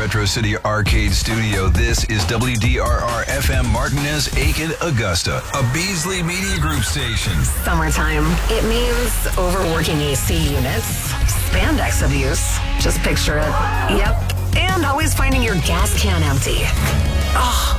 Retro City Arcade Studio. This is WDRR FM Martinez, Aiken, Augusta, a Beasley Media Group station. Summertime. It means overworking AC units, spandex abuse. Just picture it. Yep. And always finding your gas can empty. Oh,